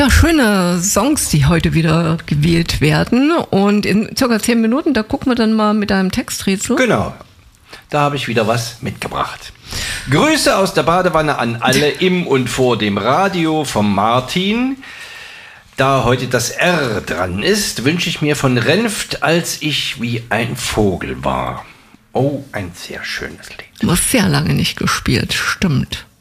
Ja, schöne Songs, die heute wieder gewählt werden. Und in circa 10 Minuten, da gucken wir dann mal mit einem Texträtsel. Genau, da habe ich wieder was mitgebracht. Grüße aus der Badewanne an alle im und vor dem Radio vom Martin. Da heute das R dran ist, wünsche ich mir von Renft, als ich wie ein Vogel war. Oh, ein sehr schönes Lied. Du hast sehr lange nicht gespielt, stimmt.